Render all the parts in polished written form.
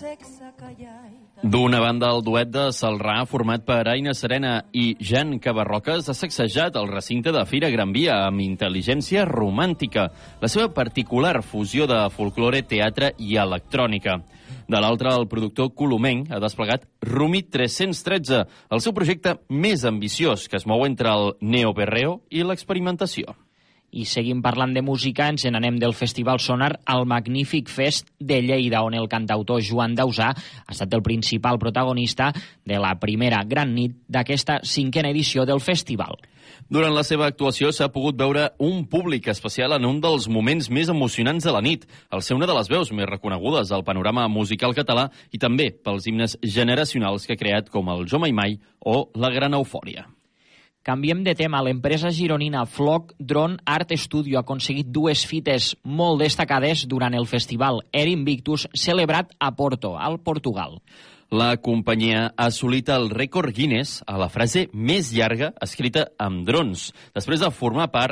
D'una banda, el duet de Celrà, format per Aina Serena i Jan Cabarroques, ha sacsejat el recinte de Fira Gran Via amb intel·ligència romàntica, la seva particular fusió de folklore, teatre i electrònica. De l'altra, el productor colomenc ha desplegat Rumi 313, el seu projecte més ambiciós, que es mou entre el neoperreo i l'experimentació. I seguim parlant de música, ens n'anem del Festival Sonar al Magnífic Fest de Lleida, on el cantautor Joan Dausà ha estat el principal protagonista de la primera gran nit d'aquesta 5a edició del festival. Durant la seva actuació s'ha pogut veure un públic especial en un dels moments més emocionants de la nit, al ser una de les veus més reconegudes al panorama musical català i també pels himnes generacionals que ha creat com el Jo Mai Mai o La Gran Eufòria. Canviem de tema. L'empresa gironina Flock Drone Art Studio ha aconseguit 2 fites molt destacades durant el festival Air Invictus celebrat a Porto, al Portugal. La companyia ha assolit el rècord Guinness a la frase més llarga escrita amb drons, després de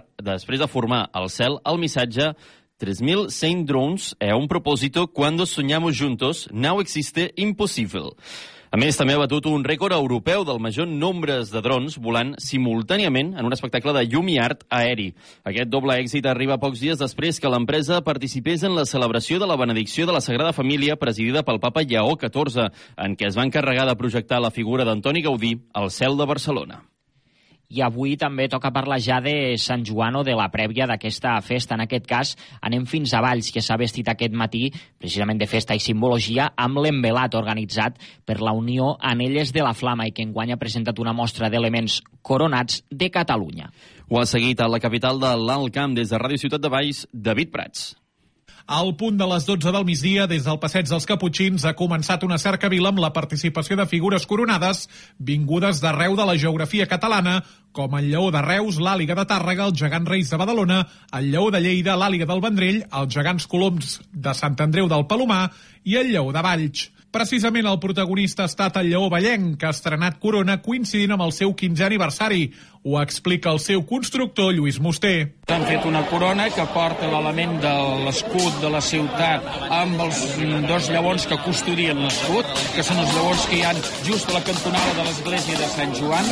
formar al cel el missatge 3.100 drones a un propósito cuando soñamos juntos, now existe impossible. A més, també ha batut un rècord europeu del major nombre de drons volant simultàniament en un espectacle de llum i art aeri. Aquest doble èxit arriba pocs dies després que l'empresa participés en la celebració de la benedicció de la Sagrada Família presidida pel papa Lleó XIV, en què es va encarregar de projectar la figura d'Antoni Gaudí al cel de Barcelona. I avui també toca parlar ja de Sant Joan o de la prèvia d'aquesta festa. En aquest cas, anem fins a Valls, que s'ha vestit aquest matí, precisament de festa i simbologia, amb l'envelat organitzat per la Unió Anelles de la Flama i que enguany ha presentat una mostra d'elements coronats de Catalunya. Ho ha seguit a la capital de l'Alt Camp, des de Ràdio Ciutat de Valls, David Prats. Al punt de les 12 del migdia, des del Passeig dels Caputxins, ha començat una cercavila amb la participació de figures coronades vingudes d'arreu de la geografia catalana, com el Lleó de Reus, l'Àliga de Tàrrega, el Gegant Reis de Badalona, el Lleó de Lleida, l'Àliga del Vendrell, els Gegants Coloms de Sant Andreu del Palomar i el Lleó de Valls. Precisament el protagonista ha estat el Lleó Vallenc, que ha estrenat corona coincidint amb el seu 15è aniversari. Ho explica el seu constructor, Lluís Musté. Han fet una corona que porta l'element de l'escut de la ciutat amb els 2 lleons que custodien l'escut, que són els lleons que hi ha just a la cantonada de l'església de Sant Joan.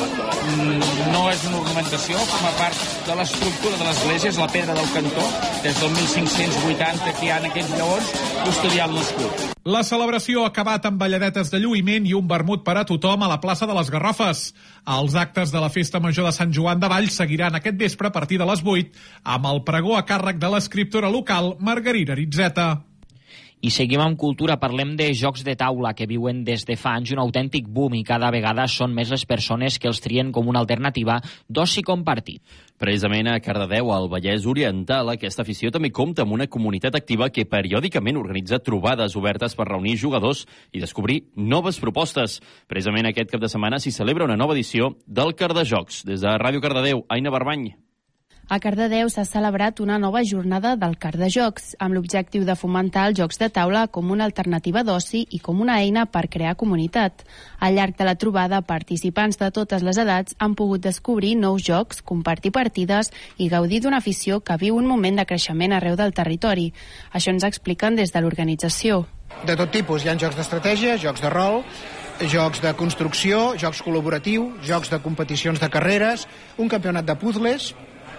No és una ornamentació, forma part de l'estructura de l'església, és la pedra del cantó, des del 1580 que hi ha aquests lleons custodiant l'escut. La celebració ha acabat amb balladetes de lluïment i un vermut per a tothom a la plaça de les Garrofes. Els actes de la Festa Major de Sant Joan de Valls seguiran aquest vespre a partir de les 8 amb el pregó a càrrec de l'escriptora local Margarida Ritzeta. I seguim amb cultura, parlem de jocs de taula que viuen des de fa anys un autèntic boom i cada vegada són més les persones que els trien com una alternativa d'oci compartit. Precisament a Cardedeu, al Vallès Oriental, aquesta afició també compta amb una comunitat activa que periòdicament organitza trobades obertes per reunir jugadors i descobrir noves propostes. Precisament aquest cap de setmana s'hi celebra una nova edició del Cardejocs. Des de Ràdio Cardedeu, Aina Barbany. A Cardedeu s'ha celebrat una nova jornada del Cardejocs, amb l'objectiu de fomentar els jocs de taula com una alternativa d'oci i com una eina per crear comunitat. Al llarg de la trobada, participants de totes les edats han pogut descobrir nous jocs, compartir partides i gaudir d'una afició que viu un moment de creixement arreu del territori. Això ens expliquen des de l'organització. De tot tipus, hi ha jocs d'estratègia, jocs de rol, jocs de construcció, jocs col·laboratius, jocs de competicions de carreres, un campionat de puzles,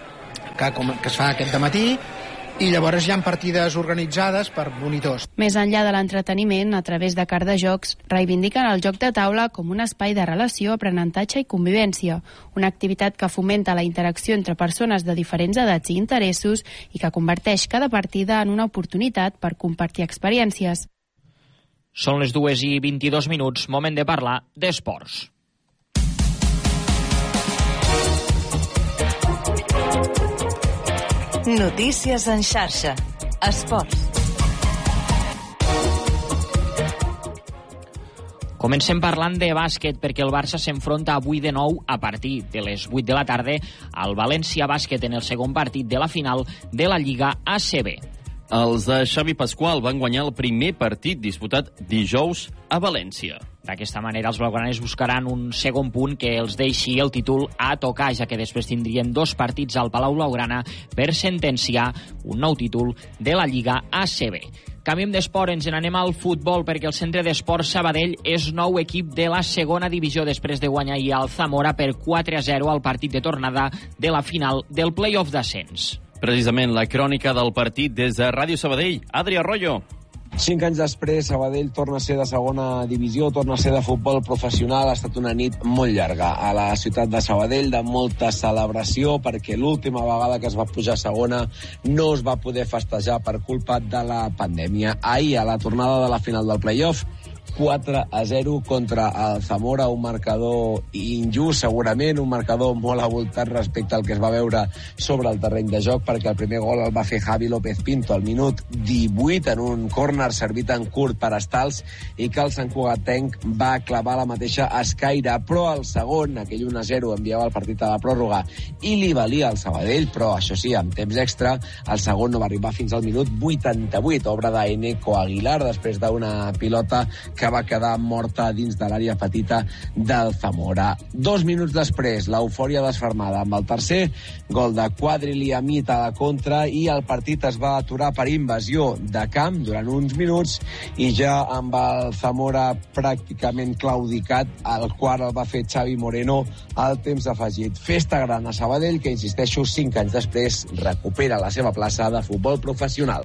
que es fa aquest dematí, i llavors hi ha partides organitzades per monitors. Més enllà de l'entreteniment, a través de Cardejocs, reivindiquen el joc de taula com un espai de relació, aprenentatge i convivència, una activitat que fomenta la interacció entre persones de diferents edats i interessos i que converteix cada partida en una oportunitat per compartir experiències. Són les 2:22, moment de parlar d'esports. Notícies en xarxa. Esports. Comencem parlant de bàsquet perquè el Barça s'enfronta avui de nou a partir de les 8 de la tarda al València Bàsquet en el segon partit de la final de la Lliga ACB. Els de Xavi Pasqual van guanyar el primer partit disputat dijous a València. D'aquesta manera els blaugranes buscaran un segon punt que els deixi el títol a tocar, ja que després tindrien 2 partits al Palau Blaugrana per sentenciar un nou títol de la Lliga ACB. Canviem d'esport, ens n'anem al futbol, perquè el Centre d'Esport Sabadell és nou equip de la segona divisió després de guanyar ahir al Zamora per 4-0 al partit de tornada de la final del play-off d'ascens. Precisament la crònica del partit des de Ràdio Sabadell. Adri Arroyo. 5 anys després, Sabadell torna a ser de segona divisió, torna a ser de futbol professional. Ha estat una nit molt llarga a la ciutat de Sabadell, de molta celebració, perquè l'última vegada que es va pujar a segona no es va poder festejar per culpa de la pandèmia. Ahir, a la tornada de la final del play-off, 4-0 contra el Zamora, un marcador injust segurament, un marcador molt avoltat respecte al que es va veure sobre el terreny de joc, perquè el primer gol el va fer Javi López Pinto al minut 18 en un córner servit en curt per Estals i que el Sant Cugatenc va clavar la mateixa escaire, però el segon, aquell 1-0, enviava el partit a la pròrroga i li valia al Sabadell, però això sí, amb temps extra, el segon no va arribar fins al minut 88, obra d'Eneco Aguilar, després d'una pilota que va quedar morta dins de l'àrea petita del Zamora. 2 minuts després, l'eufòria desfermada amb el tercer gol de Quadriliamit a la contra i el partit es va aturar per invasió de camp durant uns minuts i ja amb el Zamora pràcticament claudicat, el qual el va fer Xavi Moreno al temps afegit. Festa gran a Sabadell, que insisteixo, 5 anys després recupera la seva plaça de futbol professional.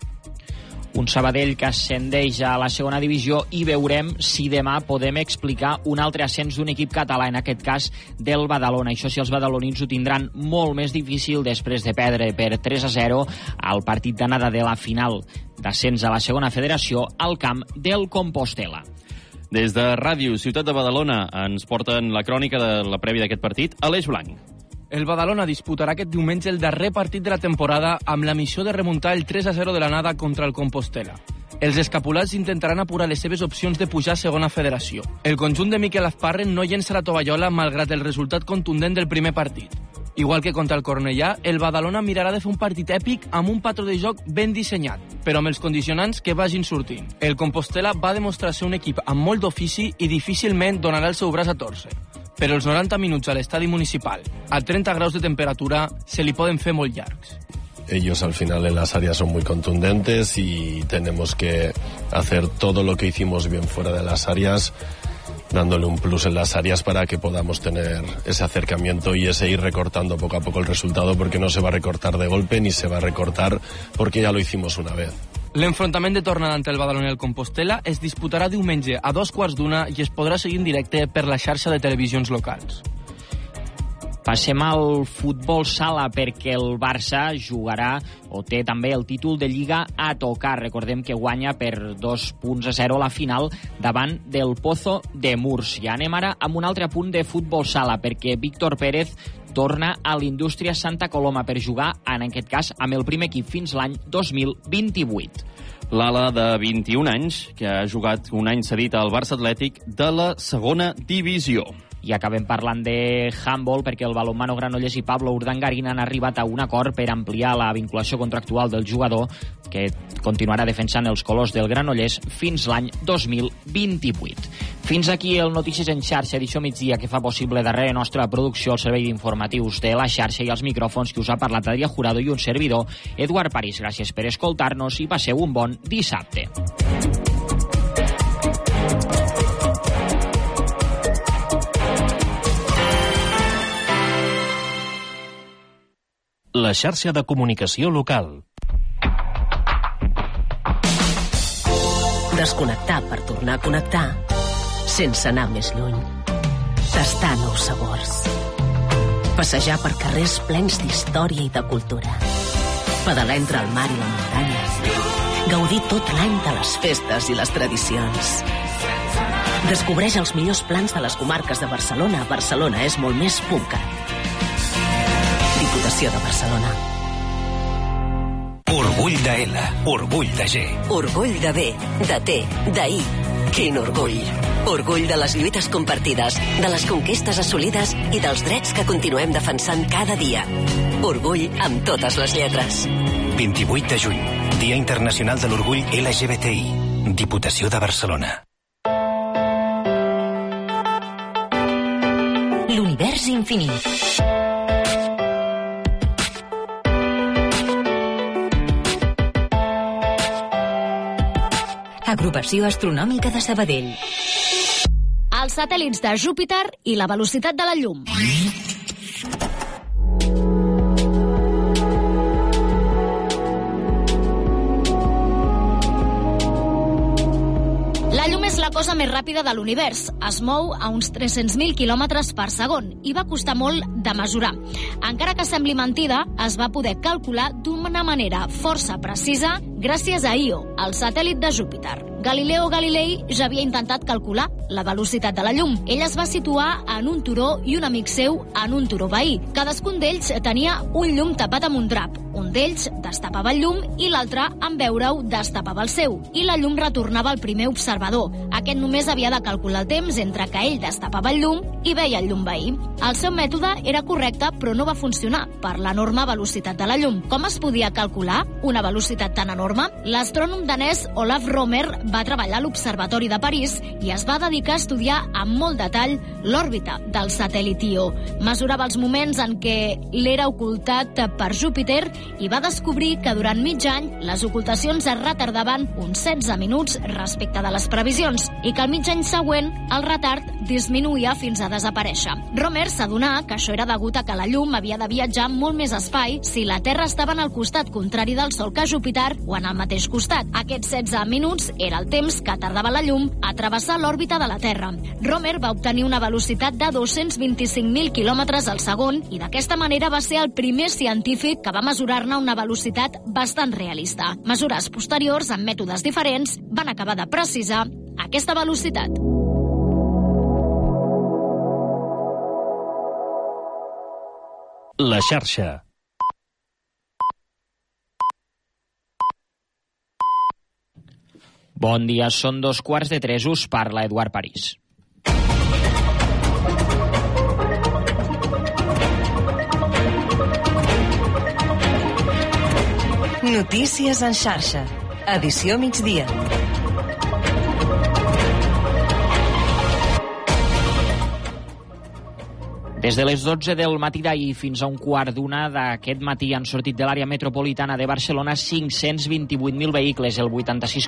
Un Sabadell que ascendeix a la segona divisió i veurem si demà podem explicar un altre ascens d'un equip català, en aquest cas del Badalona. Això sí, els badalonins ho tindran molt més difícil després de perdre per 3-0 al partit d'anada de la final d'ascens a la segona federació al camp del Compostel·la. Des de Ràdio Ciutat de Badalona ens porten la crònica de la prèvia d'aquest partit, Aleix Blanc. El Badalona disputarà aquest diumenge el darrer partit de la temporada amb la missió de remuntar el 3-0 de l'anada contra el Compostel·la. Els escapulats intentaran apurar les seves opcions de pujar a segona federació. El conjunt de Miquel Azparren no llença la tovallola malgrat el resultat contundent del primer partit. Igual que contra el Cornellà, el Badalona mirarà de fer un partit èpic amb un patró de joc ben dissenyat, però amb els condicionants que vagin sortint. El Compostel·la va demostrar ser un equip amb molt d'ofici i difícilment donarà el seu braç a torcer. Però els 90 minuts a l'estadi municipal, a 30 graus de temperatura, se li poden fer molt llargs. Ellos al final en las áreas son muy contundentes y tenemos que hacer todo lo que hicimos bien fuera de las áreas, dándole un plus en las áreas para que podamos tener ese acercamiento y ese ir recortando poco a poco el resultado, porque no se va a recortar de golpe ni se va a recortar porque ya lo hicimos una vez. L'enfrontament de tornada entre el Badalona i el Compostel·la es disputarà diumenge a 2:15 i es podrà seguir en directe per la xarxa de televisions locals. Passem al futbol sala, perquè el Barça jugarà o té també el títol de Lliga a tocar. Recordem que guanya per 2-0 la final davant del Pozo de Murs. I anem ara amb un altre punt de futbol sala, perquè Víctor Pérez torna a l'Indústria Santa Coloma per jugar, en aquest cas, amb el primer equip fins l'any 2028. L'ala de 21 anys, que ha jugat un any cedit al Barça Atlètic de la segona divisió. I acabem parlant de handball, perquè el balonmano Granollers i Pablo Urdangarín han arribat a un acord per ampliar la vinculació contractual del jugador, que continuarà defensant els colors del Granollers fins l'any 2028. Fins aquí el Notícies en xarxa, edició migdia, que fa possible darrere nostra producció el servei d'informatius de la xarxa i els micròfons, que us ha parlat Adrià Jurado i un servidor, Eduard París. Gràcies per escoltar-nos i passeu un bon dissabte. La xarxa de comunicació local. Desconnectar per tornar a connectar, sense anar més lluny. Tastar nous sabors. Passejar per carrers plens d'història i de cultura. Pedalar entre el mar i la muntanya. Gaudir tot l'any de les festes i les tradicions. Descobreix els millors plans de les comarques de Barcelona. Barcelona és molt més .cat. Diputació de Barcelona. Orgull de L, orgull de G. Orgull de B, de T, d'I. Quin orgull! Orgull de les lluites compartides, de les conquestes assolides i dels drets que continuem defensant cada dia. Orgull amb totes les lletres. 28 de juny, Dia Internacional de l'Orgull LGBTI. Diputació de Barcelona. l'univers infinit. Agrupació Astronòmica de Sabadell. Els satèl·lits de Júpiter i la velocitat de la llum. La llum és la cosa més ràpida de l'univers. Es mou a uns 300.000 quilòmetres per segon i va costar molt de mesurar. Encara que sembli mentida, es va poder calcular d'una manera força precisa gràcies a Io, el satèl·lit de Júpiter. Galileo Galilei ja havia intentat calcular la velocitat de la llum. Ell es va situar en un turó i un amic seu en un turó veí. Cadascun d'ells tenia un llum tapat amb un drap. Un d'ells destapava el llum i l'altre, en veure-ho, destapava el seu. I la llum retornava al primer observador. Aquest només havia de calcular el temps entre que ell destapava el llum i veia el llum veí. El seu mètode era correcte, però no va funcionar per l'enorme velocitat de la llum. Com es podia calcular una velocitat tan enorme? L'astrònom danès Olaf Romer va treballar a l'Observatori de París i es va dedicar a estudiar amb molt detall l'òrbita del satèl·lit Io. Mesurava els moments en què l'era ocultat per Júpiter i va descobrir que durant mig any les ocultacions es retardaven uns 16 minuts respecte de les previsions i que al mig any següent el retard disminuïa fins a desaparèixer. Romer s'adonà que això era degut a que la llum havia de viatjar molt més espai si la Terra estava en el costat contrari del Sol que Júpiter o en el mateix costat. Aquests 16 minuts era el temps que tardava la llum a travessar l'òrbita de la Terra. Romer va obtenir una velocitat de 225.000 quilòmetres al segon i d'aquesta manera va ser el primer científic que va mesurar-ne una velocitat bastant realista. Mesures posteriors, amb mètodes diferents, van acabar de precisar aquesta velocitat. La xarxa. Bon dia, són 2:15. Us parla Eduard París. Notícies en xarxa. Edició migdia. Des de les 12 del matí d'ahir fins a un quart d'una d'aquest matí han sortit de l'àrea metropolitana de Barcelona 528.000 vehicles, el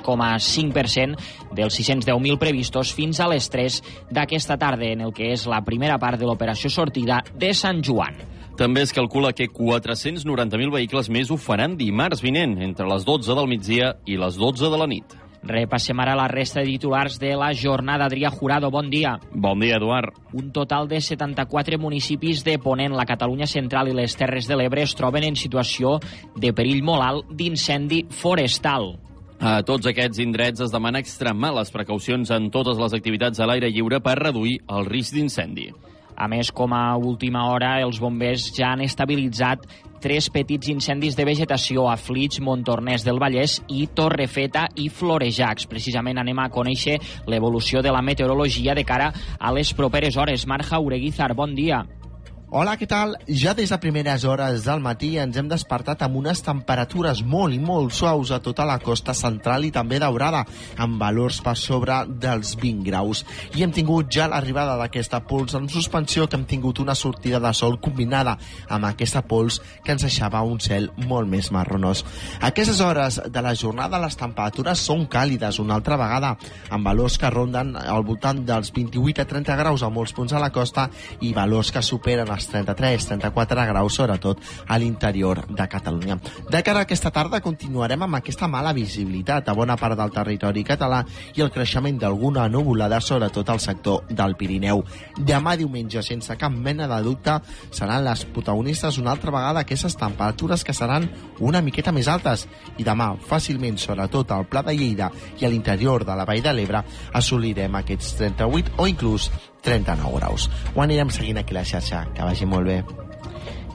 86,5% dels 610.000 previstos fins a les 3 d'aquesta tarda, en el que és la primera part de l'operació sortida de Sant Joan. També es calcula que 490.000 vehicles més ho faran dimarts vinent, entre les 12 del migdia i les 12 de la nit. Repassem ara la resta de titulars de la jornada. Adrià Jurado, bon dia. Bon dia, Eduard. Un total de 74 municipis de Ponent, la Catalunya Central i les Terres de l'Ebre es troben en situació de perill molt alt d'incendi forestal. A tots aquests indrets es demana extremar les precaucions en totes les activitats a l'aire lliure per reduir el risc d'incendi. A més, com a última hora, els bombers ja han estabilitzat 3 petits incendis de vegetació a Flix, Montornès del Vallès i Torrefeta i Florejacs. Precisament anem a conèixer l'evolució de la meteorologia de cara a les properes hores. Marc Jaureguizar, bon dia. Hola, què tal? Ja des de primeres hores del matí ens hem despertat amb unes temperatures molt i molt suaus a tota la costa central i també daurada, amb valors per sobre dels 20 graus. I hem tingut ja l'arribada d'aquesta pols en suspensió, que hem tingut una sortida de sol combinada amb aquesta pols que ens deixava un cel molt més marronós. A aquestes hores de la jornada les temperatures són càlides una altra vegada, amb valors que ronden al voltant dels 28 a 30 graus a molts punts a la costa i valors que superen els 33-34 graus, sobretot a l'interior de Catalunya. De cara a aquesta tarda continuarem amb aquesta mala visibilitat a bona part del territori català i el creixement d'alguna nuvolada, sobretot al sector del Pirineu. Demà diumenge, sense cap mena de dubte, seran les protagonistes una altra vegada aquestes temperatures que seran una miqueta més altes i demà fàcilment, sobretot al Pla de Lleida i a l'interior de la Vall de l'Ebre, assolirem aquests 38 o inclús 39 graus. Ho anirem seguint aquí a la xarxa. Que vagi molt bé.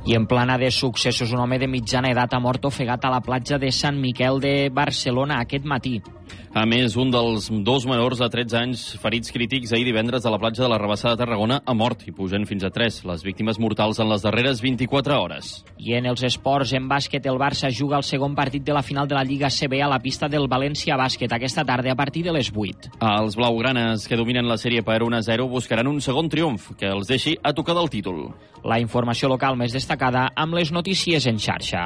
I en plana de successos, un home de mitjana edat ha mort ofegat a la platja de Sant Miquel de Barcelona aquest matí. A més, un dels dos menors de 13 anys ferits crítics ahir divendres a la platja de la Rabassada de Tarragona ha mort i pugen fins a 3 les víctimes mortals en les darreres 24 hores. I en els esports, en bàsquet, el Barça juga el segon partit de la final de la Lliga CB a la pista del València Bàsquet aquesta tarda a partir de les 8. Els blaugranes, que dominen la sèrie per 1-0, buscaran un segon triomf que els deixi a tocar del títol. La informació local més destacada amb les notícies en xarxa.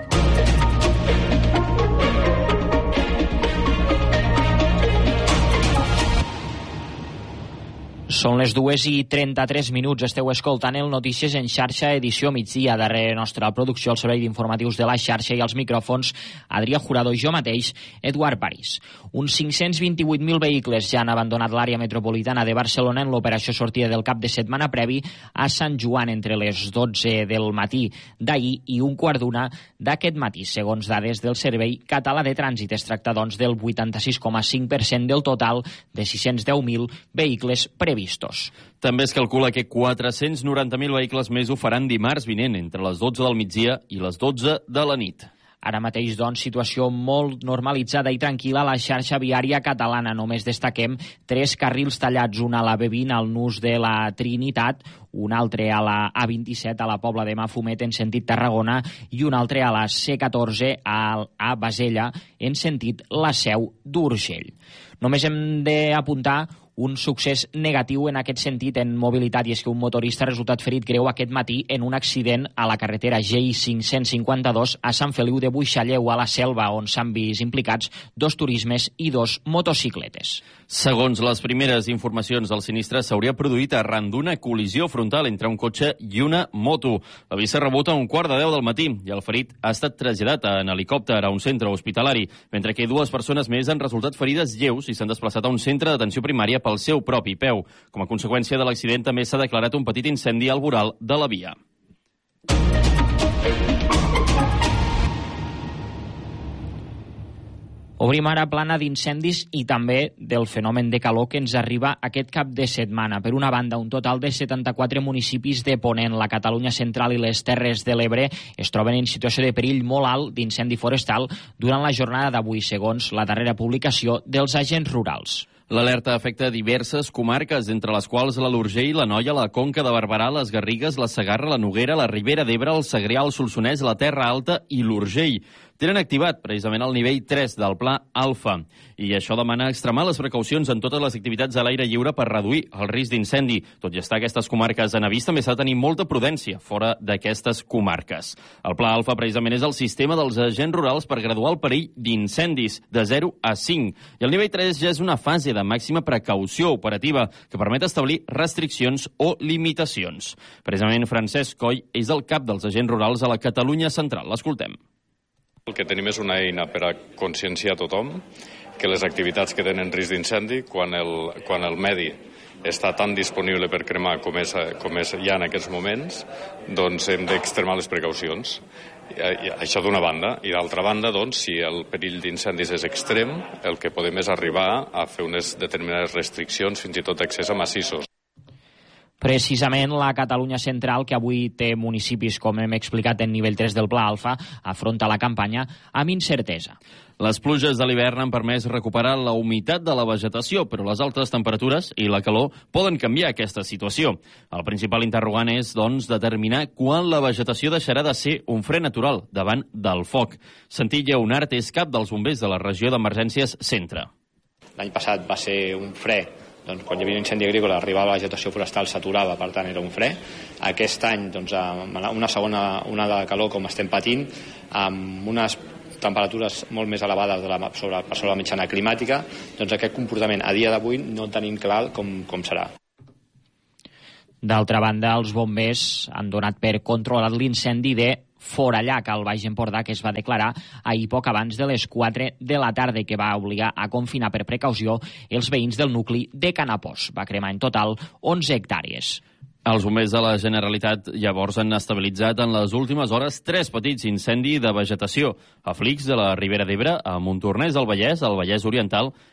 Són les 2:33. Esteu escoltant el Notícies en xarxa, edició migdia. Darrere nostra producció, el servei d'informatius de la xarxa i els micròfons, Adrià Jurado i jo mateix, Eduard París. Uns 528.000 vehicles ja han abandonat l'àrea metropolitana de Barcelona en l'operació sortida del cap de setmana previ a Sant Joan entre les 12 del matí d'ahir i 1:15 d'aquest matí, segons dades del Servei Català de Trànsit. Es tracta, doncs, del 86,5% del total de 610.000 vehicles previstos. També es calcula que 490.000 vehicles més ho faran dimarts vinent, entre les 12 del migdia i les 12 de la nit. Ara mateix, doncs, situació molt normalitzada i tranquil·la a la xarxa viària catalana. Només destaquem 3 carrils tallats, un a la B20 al nus de la Trinitat, un altre a la A27 a la Pobla de Mafumet en sentit Tarragona i un altre a la C14 a Basella en sentit la Seu d'Urgell. Només hem d'apuntar un succés negatiu en aquest sentit en mobilitat, i és que un motorista ha resultat ferit greu aquest matí en un accident a la carretera GI552 a Sant Feliu de Buixalleu, a la Selva, on s'han vist implicats 2 turismes i 2 motocicletes. Segons les primeres informacions, el sinistre s'hauria produït arran d'una col·lisió frontal entre un cotxe i una moto. L'avís s'ha rebut a 9:15 del matí i el ferit ha estat traslladat en helicòpter a un centre hospitalari, mentre que 2 persones més han resultat ferides lleus i s'han desplaçat a un centre d'atenció primària pel seu propi peu. Com a conseqüència de l'accident també s'ha declarat un petit incendi al voral de la via. Obrim ara plana d'incendis i també del fenomen de calor que ens arriba aquest cap de setmana. Per una banda, un total de 74 municipis de Ponent, la Catalunya central i les Terres de l'Ebre es troben en situació de perill molt alt d'incendi forestal durant la jornada d'avui, segons la darrera publicació dels agents rurals. L'alerta afecta diverses comarques, entre les quals l'Alt Urgell, l'Anoia, la Conca de Barberà, les Garrigues, la Segarra, la Noguera, la Ribera d'Ebre, el Segrià, el Solsonès, la Terra Alta i l'Urgell. Tenen activat precisament el nivell 3 del Pla Alfa, i això demana extremar les precaucions en totes les activitats a l'aire lliure per reduir el risc d'incendi. Tot i estar aquestes comarques en avís, també s'ha de tenir molta prudència fora d'aquestes comarques. El Pla Alfa precisament és el sistema dels agents rurals per graduar el perill d'incendis de 0 a 5. I el nivell 3 ja és una fase de màxima precaució operativa que permet establir restriccions o limitacions. Precisament Francesc Coll és el cap dels agents rurals a la Catalunya central. L'escoltem. El que tenim és una eina per a conscienciar tothom que les activitats que tenen risc d'incendi, quan el medi està tan disponible per cremar com és ja en aquests moments, doncs hem d'extremar les precaucions. Això d'una banda. I d'altra banda, doncs, si el perill d'incendis és extrem, el que podem és arribar a fer unes determinades restriccions, fins i tot accés a massissos. Precisament la Catalunya central, que avui té municipis, com hem explicat, en nivell 3 del Pla Alfa, afronta la campanya amb incertesa. Les pluges de l'hivern han permès recuperar la humitat de la vegetació, però les altes temperatures i la calor poden canviar aquesta situació. El principal interrogant és, doncs, determinar quan la vegetació deixarà de ser un fre natural davant del foc. Santi Lleonart és cap dels bombers de la regió d'emergències Centre. L'any passat va ser un fre. Doncs, quan hi havia un incendi agrícola, arribava la vegetació forestal, s'aturava, per tant era un fre. Aquest any, doncs, amb una segona onada de calor com estem patint, amb unes temperatures molt més elevades per sobre la mitjana climàtica, doncs aquest comportament a dia d'avui no tenim clar com serà. D'altra banda, els bombers han donat per controlat l'incendi de Forallac, al Baix Empordà, que es va declarar ahir poc abans de les 4 de la tarda i que va obligar a confinar per precaució els veïns del nucli de Canapós. Va cremar en total 11 hectàrees. Els bombers de la Generalitat llavors han estabilitzat en les últimes hores 3 petits incendis de vegetació a Flix de la Ribera d'Ebre, a Montornès del Vallès, al Vallès Oriental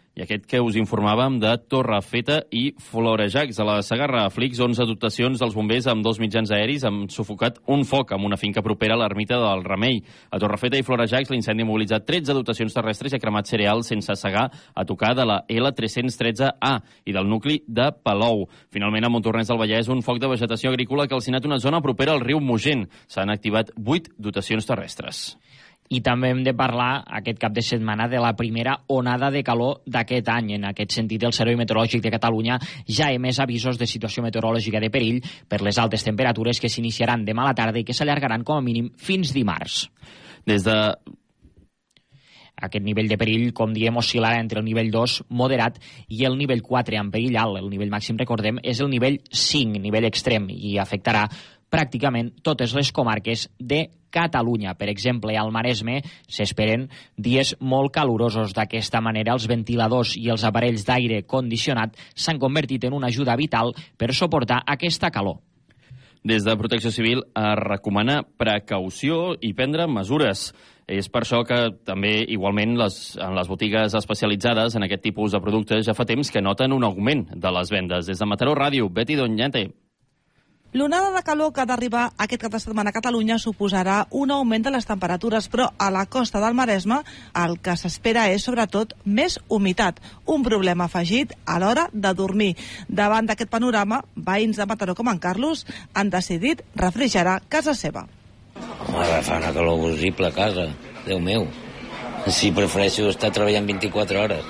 i aquest que us informàvem de Torrefeta i Florejacs. A la Segarra Flix, 11 dotacions dels bombers amb 2 mitjans aeris han sufocat un foc en una finca propera a l'ermita del Remei. A Torrefeta i Florejacs, l'incendi ha mobilitzat 13 dotacions terrestres i ha cremat cereals sense segar a tocar de la L313A i del nucli de Palou. Finalment, a Montornès del Vallès, un foc de vegetació agrícola que ha calcinat una zona propera al riu Mogent. S'han activat 8 dotacions terrestres. I també hem de parlar aquest cap de setmana de la primera onada de calor d'aquest any. En aquest sentit, el Servei Meteorològic de Catalunya ja ha emès avisos de situació meteorològica de perill per les altes temperatures que s'iniciaran demà a la tarda i que s'allargaran com a mínim fins dimarts. Des de aquest nivell de perill, com diem, oscil·larà entre el nivell 2 moderat i el nivell 4 en perill alt. El nivell màxim, recordem, és el nivell 5, nivell extrem, i afectarà pràcticament totes les comarques de Catalunya. Per exemple, al Maresme s'esperen dies molt calorosos. D'aquesta manera, els ventiladors i els aparells d'aire condicionat s'han convertit en una ajuda vital per suportar aquesta calor. Des de Protecció Civil es recomana precaució i prendre mesures. És per això que també, igualment, en les botigues especialitzades en aquest tipus de productes ja fa temps que noten un augment de les vendes. Des de Mataró Ràdio, Betty Doñate. L'onada de calor que ha d'arribar aquest cap de setmana a Catalunya suposarà un augment de les temperatures, però a la costa del Maresme el que s'espera és, sobretot, més humitat, un problema afegit a l'hora de dormir. Davant d'aquest panorama, veïns de Mataró com en Carlos han decidit refrigerar casa seva. Ara fa una calor horrible a casa, Déu meu. Si prefereixo estar treballant 24 hores.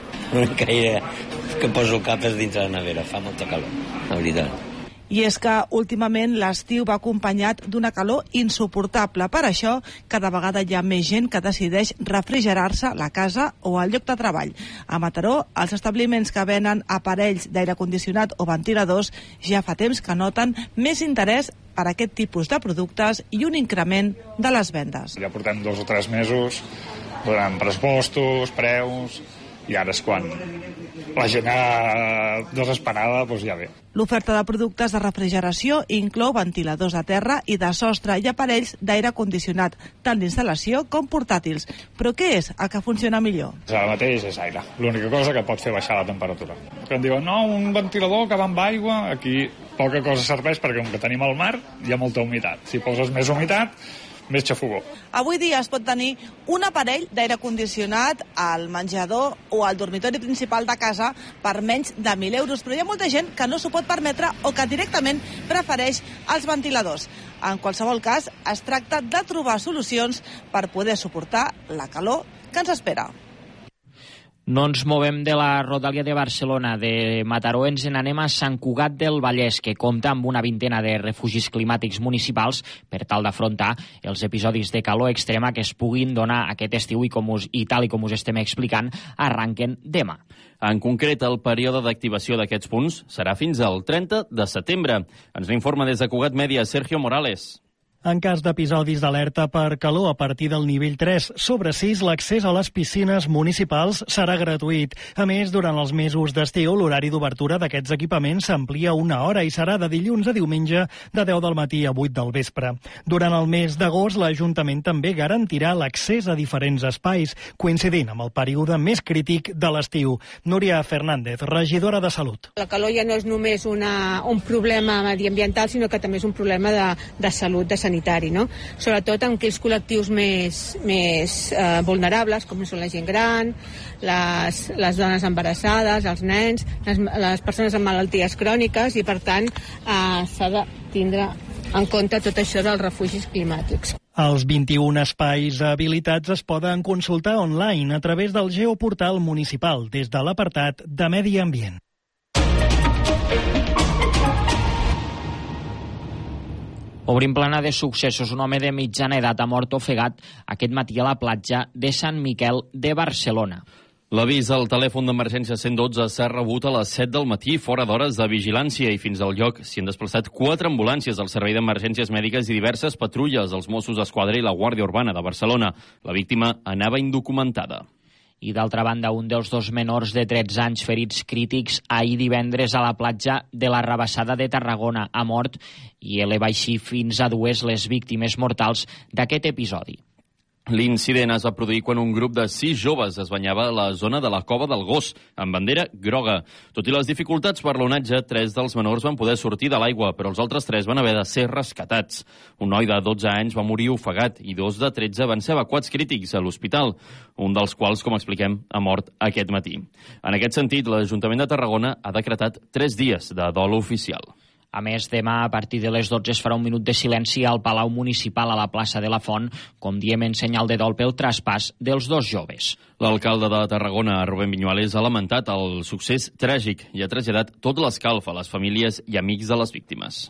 Que poso el cap dins de la nevera, fa molta calor, la veritat. I és que últimament l'estiu va acompanyat d'una calor insuportable. Per això, cada vegada hi ha més gent que decideix refrigerar-se la casa o el lloc de treball. A Mataró, els establiments que venen aparells d'aire condicionat o ventiladors ja fa temps que noten més interès per aquest tipus de productes i un increment de les vendes. Ja portem 2 o 3 mesos amb pressupostos, preus, i ara és quan la gent desesperada ja ve. L'oferta de productes de refrigeració inclou ventiladors de terra i de sostre i aparells d'aire condicionat, tant d'instal·lació com portàtils. Però què és el que funciona millor? Ara mateix és aire, l'única cosa que pot fer baixar la temperatura. Que em diuen, no, un ventilador que va amb aigua, aquí poca cosa serveix perquè com que tenim al mar hi ha molta humitat. Si poses més humitat, més xafogó. Avui dia es pot tenir un aparell d'aire condicionat al menjador o al dormitori principal de casa per menys de 1.000 euros, però hi ha molta gent que no s'ho pot permetre o que directament prefereix els ventiladors. En qualsevol cas, es tracta de trobar solucions per poder suportar la calor que ens espera. No ens movem de la rodalia de Barcelona. De Mataró ens n'anem a Sant Cugat del Vallès, que compta amb una vintena de refugis climàtics municipals per tal d'afrontar els episodis de calor extrema que es puguin donar aquest estiu i tal com us estem explicant, arranquen demà. En concret, el període d'activació d'aquests punts serà fins al 30 de setembre. Ens l'informa des de Cugat Mèdia, Sergio Morales. En cas d'episodis d'alerta per calor a partir del nivell 3 sobre 6, l'accés a les piscines municipals serà gratuït. A més, durant els mesos d'estiu, l'horari d'obertura d'aquests equipaments s'amplia 1 hora i serà de dilluns a diumenge de 10 del matí a 8 del vespre. Durant el mes d'agost, l'Ajuntament també garantirà l'accés a diferents espais, coincidint amb el període més crític de l'estiu. Núria Fernández, regidora de Salut. La calor ja no és només un problema mediambiental, sinó que també és un problema de salut, de sanitat. No? Sobretot en aquells col·lectius més vulnerables, com són la gent gran, les dones embarassades, els nens, les persones amb malalties cròniques, i per tant s'ha de tindre en compte tot això dels refugis climàtics. Els 21 espais habilitats es poden consultar online a través del geoportal municipal des de l'apartat de Medi Ambient. Obrim plana de successos. Un home de mitjana edat ha mort ofegat aquest matí a la platja de Sant Miquel de Barcelona. L'avís al telèfon d'emergència 112 s'ha rebut a les 7 del matí, fora d'hores de vigilància, i fins al lloc s'hi han desplaçat 4 ambulàncies del Servei d'Emergències Mèdiques i diverses patrulles dels Mossos d'Esquadra i la Guàrdia Urbana de Barcelona. La víctima anava indocumentada. I d'altra banda, un dels 2 menors de 13 anys ferits crítics ahir divendres a la platja de la Rabassada de Tarragona ha mort i eleva així fins a 2 les víctimes mortals d'aquest episodi. L'incident es va produir quan un grup de 6 joves es banyava a la zona de la Cova del Gos, amb bandera groga. Tot i les dificultats per l'onatge, 3 dels menors van poder sortir de l'aigua, però els altres 3 van haver de ser rescatats. Un noi de 12 anys va morir ofegat i 2 de 13 van ser evacuats crítics a l'hospital, un dels quals, com expliquem, ha mort aquest matí. En aquest sentit, l'Ajuntament de Tarragona ha decretat 3 dies de dol oficial. A més, demà, a partir de les 12, es farà un minut de silenci al Palau Municipal a la plaça de la Font, com diem en senyal de dol pel traspàs dels 2 joves. L'alcalde de Tarragona, Rubén Viñuales, ha lamentat el succés tràgic i ha traslladat tot l'escalf a les famílies i amics de les víctimes.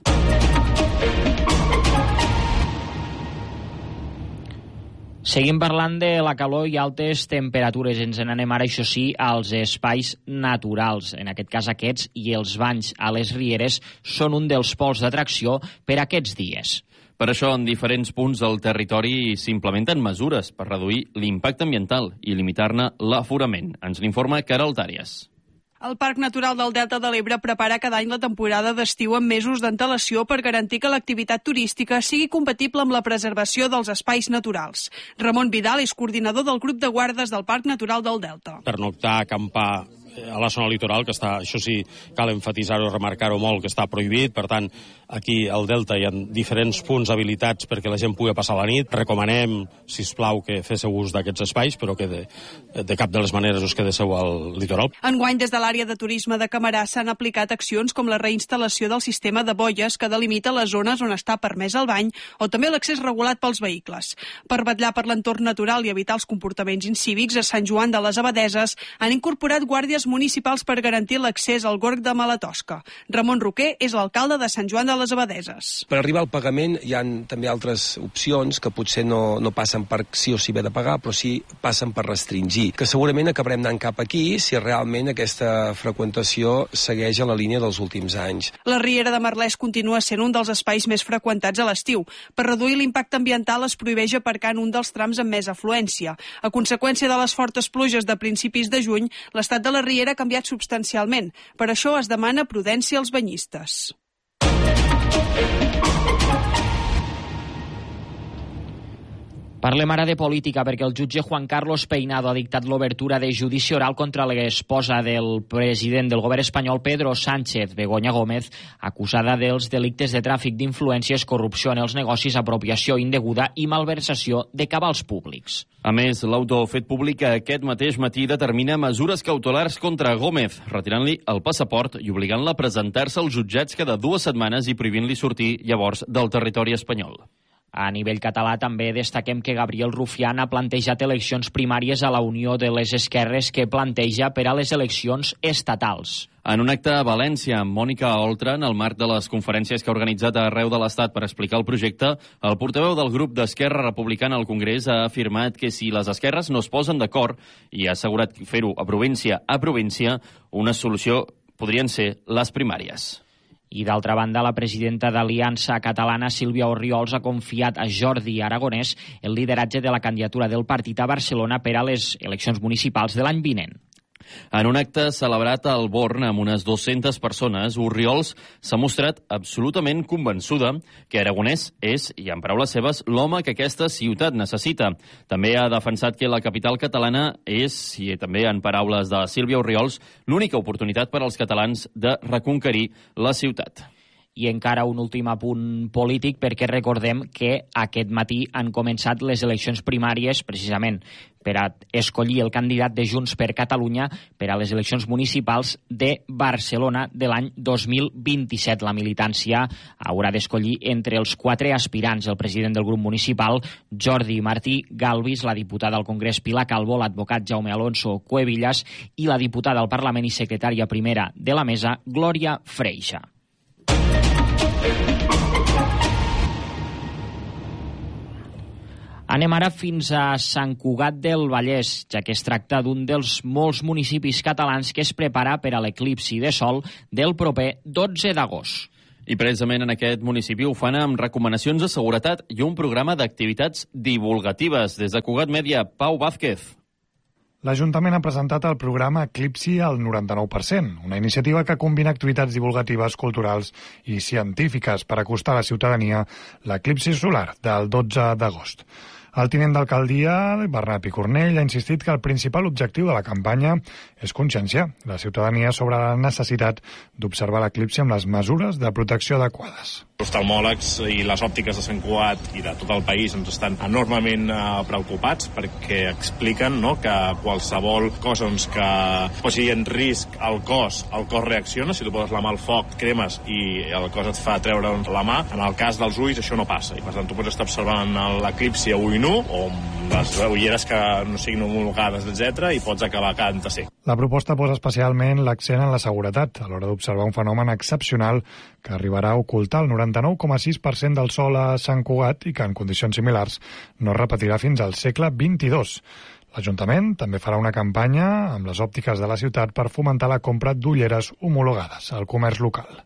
Seguim parlant de la calor i altes temperatures. Ens n'anem ara, això sí, als espais naturals. En aquest cas, aquests i els banys a les rieres són un dels pols d'atracció per aquests dies. Per això, en diferents punts del territori s'implementen mesures per reduir l'impacte ambiental i limitar-ne l'aforament. Ens l'informa Caral Tàries. El Parc Natural del Delta de l'Ebre prepara cada any la temporada d'estiu amb mesos d'antelació per garantir que l'activitat turística sigui compatible amb la preservació dels espais naturals. Ramon Vidal és coordinador del grup de guardes del Parc Natural del Delta. Pernoctar, acampar a la zona litoral, que està, això sí, cal emfatitzar-ho, remarcar-ho molt, que està prohibit. Per tant, aquí al Delta hi ha diferents punts habilitats perquè la gent pugui passar la nit. Recomanem, sisplau, que féssiu ús d'aquests espais, però que de cap de les maneres us quedéssiu al litoral. Enguany, des de l'àrea de turisme de Camarà s'han aplicat accions com la reinstal·lació del sistema de boies que delimita les zones on està permès el bany o també l'accés regulat pels vehicles. Per vetllar per l'entorn natural i evitar els comportaments incívics, a Sant Joan de les Abadeses han incorporat guàrdies municipals per garantir l'accés al gorg de Malatosca. Ramon Roquer és l'alcalde de Sant Joan de les Abadeses. Per arribar al pagament hi ha també altres opcions que potser no passen per sí o sí haver de pagar, però sí passen per restringir, que segurament acabarem anant cap aquí si realment aquesta freqüentació segueix a la línia dels últims anys. La Riera de Merlès continua sent un dels espais més freqüentats a l'estiu. Per reduir l'impacte ambiental es prohibeix aparcar en un dels trams amb més afluència. A conseqüència de les fortes pluges de principis de juny, l'estat de la Riera ha canviat substancialment. Per això es demana prudència als banyistes. Parlem ara de política, perquè el jutge Juan Carlos Peinado ha dictat l'obertura de judici oral contra l'esposa del president del govern espanyol, Pedro Sánchez, Begoña Gómez, acusada dels delictes de tràfic d'influències, corrupció en els negocis, apropiació indeguda i malversació de cabals públics. A més, l'autor fet públic aquest mateix matí determina mesures cautelars contra Gómez, retirant-li el passaport i obligant-la a presentar-se als jutjats cada 2 setmanes i prohibint-li sortir llavors del territori espanyol. A nivell català també destaquem que Gabriel Rufián ha plantejat eleccions primàries a la Unió de les Esquerres que planteja per a les eleccions estatals. En un acte a València amb Mònica Oltra, en el marc de les conferències que ha organitzat arreu de l'Estat per explicar el projecte, el portaveu del grup d'Esquerra Republicana al Congrés ha afirmat que si les esquerres no es posen d'acord i ha assegurat fer-ho a província, una solució podrien ser les primàries. I d'altra banda, la presidenta d'Aliança Catalana, Sílvia Orriols, ha confiat a Jordi Aragonès el lideratge de la candidatura del partit a Barcelona per a les eleccions municipals de l'any vinent. En un acte celebrat al Born amb unes 200 persones, Orriols s'ha mostrat absolutament convençuda que Aragonès és, i en paraules seves, l'home que aquesta ciutat necessita. També ha defensat que la capital catalana és, i també en paraules de Sílvia Orriols, l'única oportunitat per als catalans de reconquerir la ciutat. I encara un últim apunt polític, perquè recordem que aquest matí han començat les eleccions primàries precisament per a escollir el candidat de Junts per Catalunya per a les eleccions municipals de Barcelona de l'any 2027. La militància haurà d'escollir entre els 4 aspirants: el president del grup municipal, Jordi Martí Galvis, la diputada al Congrés Pilar Calvo, l'advocat Jaume Alonso Cuevillas i la diputada al Parlament i secretària primera de la mesa, Glòria Freixa. Anem ara fins a Sant Cugat del Vallès, ja que es tracta d'un dels molts municipis catalans que es prepara per a l'eclipsi de sol del proper 12 d'agost. I precisament en aquest municipi ho fan amb recomanacions de seguretat i un programa d'activitats divulgatives. Des de Cugat Mèdia, Pau Vázquez. L'Ajuntament ha presentat el programa Eclipsi al 99%, una iniciativa que combina activitats divulgatives, culturals i científiques per acostar a la ciutadania l'eclipsi solar del 12 d'agost. El tinent d'alcaldia, Bernat Picornell, ha insistit que el principal objectiu de la campanya és conscienciar la ciutadania sobre la necessitat d'observar l'eclipsi amb les mesures de protecció adequades. Els oftalmòlegs i les òptiques de Sant Cugat i de tot el país ens estan enormement preocupats perquè expliquen que qualsevol cosa que posi en risc el cos reacciona. Si tu poses la mà al foc, cremes i el cos et fa treure la mà. En el cas dels ulls això no passa i per tant tu pots estar observant l'eclipsi a ull nu o amb les ulleres que no siguin homologades, etc. i pots acabar quedant-te cec. La proposta posa especialment l'accent en la seguretat a l'hora d'observar un fenomen excepcional que arribarà a ocultar el 99,6% del sol a Sant Cugat i que en condicions similars no es repetirà fins al segle XXII. L'Ajuntament també farà una campanya amb les òptiques de la ciutat per fomentar la compra d'ulleres homologades al comerç local.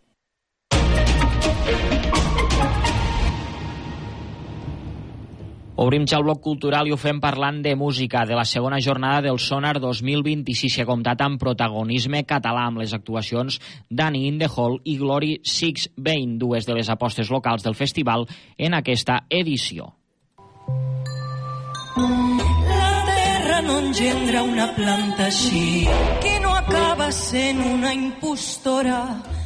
Obrim ja el bloc cultural i ho fem parlant de música, de la segona jornada del Sonar 2026, que ha comptat amb protagonisme català amb les actuacions d'Annie in the Hall i Glory Six Vein, dues de les apostes locals del festival en aquesta edició. La terra no engendra una planta així, que no acaba sent una impostora.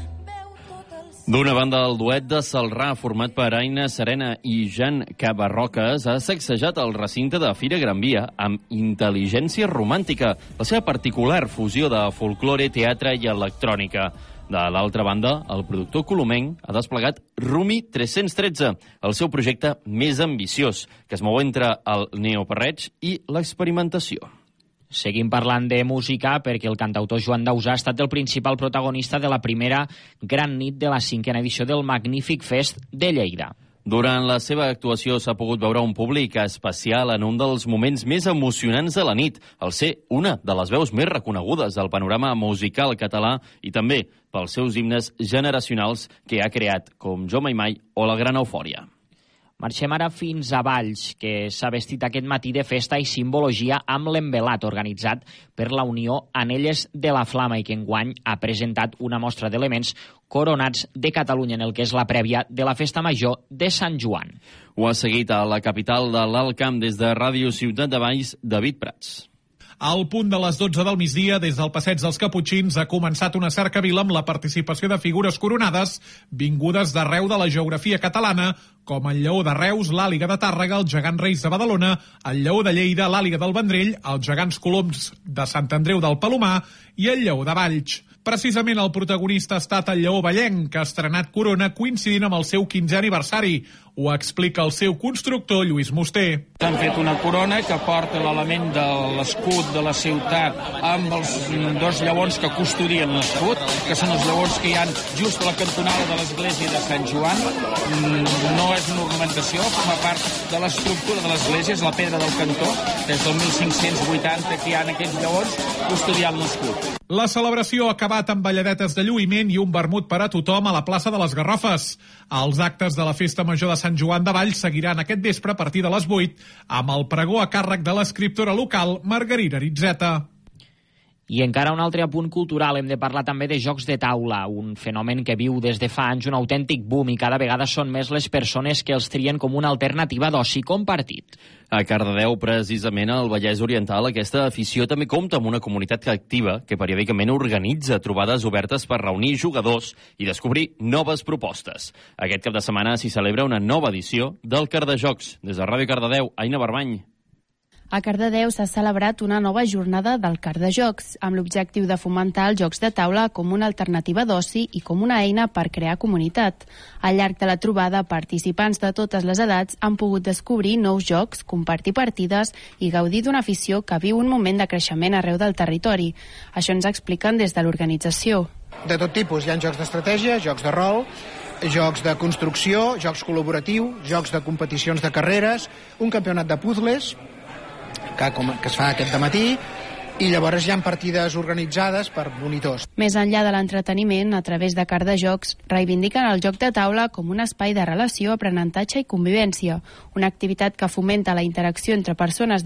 D'una banda, el duet de Celrà, format per Aina Serena i Jan Cabarroques, ha sacsejat el recinte de Fira Gran Via amb intel·ligència romàntica, la seva particular fusió de folklore, teatre i electrònica. De l'altra banda, el productor colomenc ha desplegat Rumi 313, el seu projecte més ambiciós, que es mou entre el neoperreig i l'experimentació. Seguim parlant de música perquè el cantautor Joan Dausà ha estat el principal protagonista de la primera gran nit de la 5a edició del Magnífic Fest de Lleida. Durant la seva actuació s'ha pogut veure un públic especial en un dels moments més emocionants de la nit, al ser una de les veus més reconegudes del panorama musical català i també pels seus himnes generacionals que ha creat, com Jo Mai Mai o La Gran Eufòria. Marxem ara fins a Valls, que s'ha vestit aquest matí de festa i simbologia amb l'envelat organitzat per la Unió Anelles de la Flama i que enguany ha presentat una mostra d'elements coronats de Catalunya en el que és la prèvia de la Festa Major de Sant Joan. Ho ha seguit a la capital de l'Alt Camp des de Ràdio Ciutat de Valls, David Prats. Al punt de les 12 del migdia, des del Passeig dels Caputxins, ha començat una cercavila amb la participació de figures coronades vingudes d'arreu de la geografia catalana, com el Lleó de Reus, l'Àliga de Tàrrega, el Gegant Reis de Badalona, el Lleó de Lleida, l'Àliga del Vendrell, els Gegants Coloms de Sant Andreu del Palomar i el Lleó de Valls. Precisament el protagonista ha estat el Lleó Vallenc, que ha estrenat corona coincidint amb el seu 15è aniversari. Ho explica el seu constructor, Lluís Musté. Han fet una corona que porta l'element de l'escut de la ciutat amb els dos lleons que custodien l'escut, que són els lleons que hi ha just a la cantonada de l'església de Sant Joan. No és una ornamentació, forma part de l'estructura de l'església, és la pedra del cantó, des del 1580 que hi ha aquests lleons custodiant l'escut. La celebració ha acabat amb balladetes de lluïment i un vermut per a tothom a la plaça de les Garrofes. Els actes de la Festa Major de Sant Joan de Valls seguiran aquest vespre a partir de les 8 amb el pregó a càrrec de l'escriptora local Margarida Ritzeta. I encara un altre apunt cultural, hem de parlar també de jocs de taula, un fenomen que viu des de fa anys un autèntic boom i cada vegada són més les persones que els trien com una alternativa d'oci compartit. A Cardedeu, precisament al Vallès Oriental, aquesta afició també compta amb una comunitat activa que periòdicament organitza trobades obertes per reunir jugadors i descobrir noves propostes. Aquest cap de setmana s'hi celebra una nova edició del Cardejocs. Des de Ràdio Cardedeu, Aina Barbany. A Cardedeu s'ha celebrat una nova jornada del Cardejocs, amb l'objectiu de fomentar els jocs de taula com una alternativa d'oci i com una eina per crear comunitat. Al llarg de la trobada, participants de totes les edats han pogut descobrir nous jocs, compartir partides i gaudir d'una afició que viu un moment de creixement arreu del territori. Això ens expliquen des de l'organització. De tot tipus, hi ha jocs d'estratègia, jocs de rol, jocs de construcció, jocs col·laboratius, jocs de competicions de carreres, un campionat de puzzles, que es fa aquest dematí, i llavors hi ha partides organitzades per monitors. Més enllà de l'entreteniment, a través de Cardejocs, reivindiquen el joc de taula com un espai de relació, aprenentatge i convivència, una activitat que fomenta la interacció entre persones